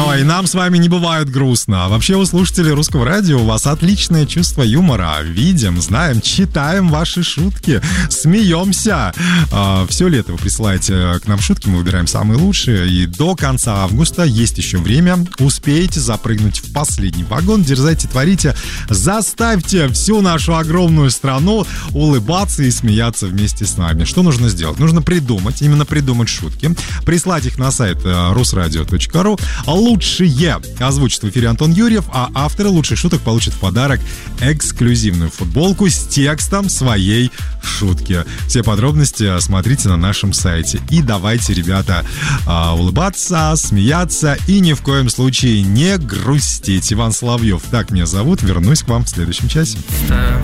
Ой, нам с вами не бывает грустно. Вообще, у слушателей Русского радио у вас отличное чувство юмора. Видим, знаем, читаем ваши шутки, смеемся. Все лето вы присылаете к нам шутки, мы выбираем самые лучшие. И до конца августа есть еще время. Успеете запрыгнуть в последний вагон. Дерзайте, творите. Заставьте всю нашу огромную страну улыбаться и смеяться вместе с нами. Что нужно сделать? Нужно придумать, именно придумать шутки, прислать их на сайт rusradio.ru. Лучшие озвучит в эфире Антон Юрьев, а авторы лучших шуток получат в подарок эксклюзивную футболку с текстом своей шутки. Все подробности смотрите на нашем сайте. И давайте, ребята, улыбаться, смеяться и ни в коем случае не грустить. Иван Соловьев, так меня зовут. Вернусь к вам в следующем часе.